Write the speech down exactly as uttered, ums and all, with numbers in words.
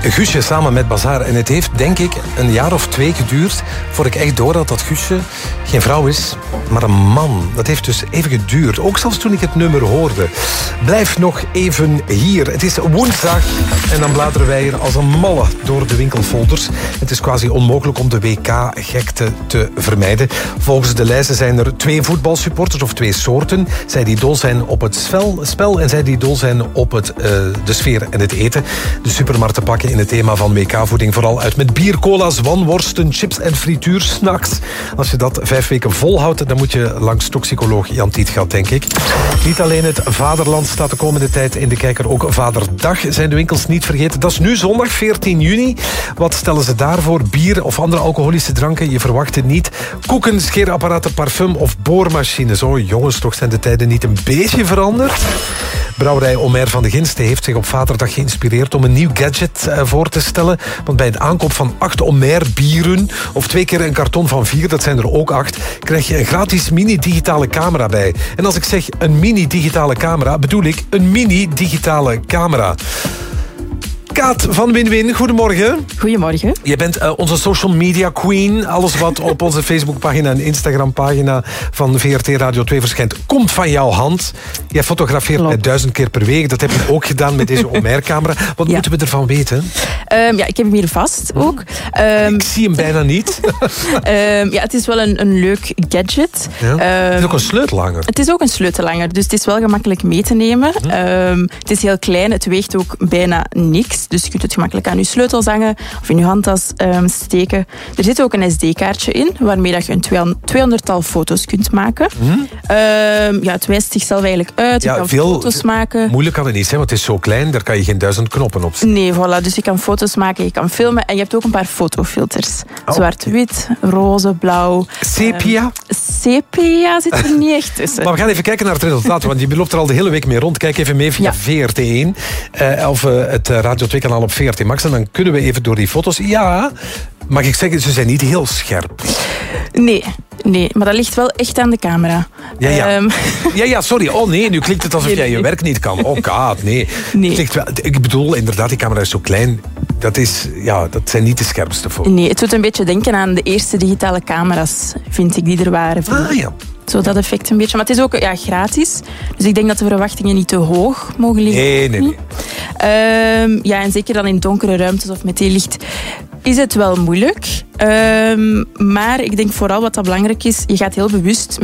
Guusje samen met Bazaar. En het heeft, denk ik, een jaar of twee geduurd voor ik echt door had dat Guusje geen vrouw is, maar een man. Dat heeft dus even geduurd. Ook zelfs toen ik het nummer hoorde. Blijf nog even hier. Het is woensdag en dan bladeren wij hier als een malle door de winkelfolders. Het is quasi onmogelijk om de W K-gekte te vermijden. Volgens de lijsten zijn er twee voetbalsupporters of twee soorten. Zij die dol zijn op het spel, spel en zij die dol zijn op het, uh, de sfeer en het eten. De supermarkten pakken in het thema van W K-voeding vooral uit met bier, cola's, wanworsten, chips en frituursnacks. Als je dat vijf weken volhoudt, dan moet je langs toxicoloog Jan Tietgat, denk ik. Niet alleen het vaderland staat de komende tijd in de kijker, ook Vaderdag zijn de winkels niet vergeten. Dat is nu zondag, veertien juni. Wat stellen ze daarvoor? Bier of andere alcoholische dranken? Je verwacht het niet. Koeken, scheerapparaten, parfum of boormachines. Oh jongens, toch zijn de tijden niet een beetje veranderd? Brouwerij Omer van de Ginsten heeft zich op Vaderdag geïnspireerd om een nieuw gadget uh, voor te stellen. Want bij de aankoop van acht Omer bieren, of twee keer een karton van vier, dat zijn er ook acht, krijg je een gratis mini-digitale camera bij. En als ik zeg een mini-digitale camera, bedoel ik een mini-digitale camera. Kaat van Win-Win, goedemorgen. Goedemorgen. Je bent uh, onze social media queen. Alles wat op onze Facebookpagina en Instagrampagina van V R T Radio twee verschijnt, komt van jouw hand. Jij fotografeert mij duizend keer per week. Dat heb je ook gedaan met deze Omer-camera. Wat ja. moeten we ervan weten? Um, ja, ik heb hem hier vast ook. Um, ik zie hem bijna niet. um, ja, het is wel een, een leuk gadget. Ja. Um, het is ook een sleutelhanger. Het is ook een sleutelhanger, dus het is wel gemakkelijk mee te nemen. Hm. Um, het is heel klein, het weegt ook bijna niks. Dus je kunt het gemakkelijk aan je sleutels hangen of in je handtas um, steken. Er zit ook een S D-kaartje in, waarmee dat je een tweehonderdtal foto's kunt maken. Mm. Um, ja, het wijst zichzelf eigenlijk uit. Je ja, kan veel foto's maken. Moeilijk kan het niet zijn, want het is zo klein, daar kan je geen duizend knoppen op zetten. Nee, voilà. Dus je kan foto's maken, je kan filmen en je hebt ook een paar fotofilters. Oh. Zwart-wit, roze, blauw. Sepia? Um, sepia zit er niet echt tussen. Maar we gaan even kijken naar het resultaat, want je loopt er al de hele week mee rond. Kijk even mee via ja. V R T één uh, of uh, het uh, Radio twee kanaal op V R T Max en dan kunnen we even door die foto's. Ja, mag ik zeggen, ze zijn niet heel scherp. Nee, nee, maar dat ligt wel echt aan de camera. Ja, ja. Um. ja, ja sorry. Oh nee, nu klinkt het alsof nee, jij nee. je werk niet kan. Oh god, nee. nee. Klinkt wel, ik bedoel, inderdaad, die camera is zo klein. Dat, is, ja, dat zijn niet de scherpste foto's. Nee, het doet een beetje denken aan de eerste digitale camera's, vind ik, die er waren. Ah ja. Zo dat effect een beetje. Maar het is ook ja, gratis. Dus ik denk dat de verwachtingen niet te hoog mogen liggen. Nee, nee, nee. Um, ja, en zeker dan in donkere ruimtes of met die licht is het wel moeilijk. Um, maar ik denk vooral wat dat belangrijk is, je gaat heel bewust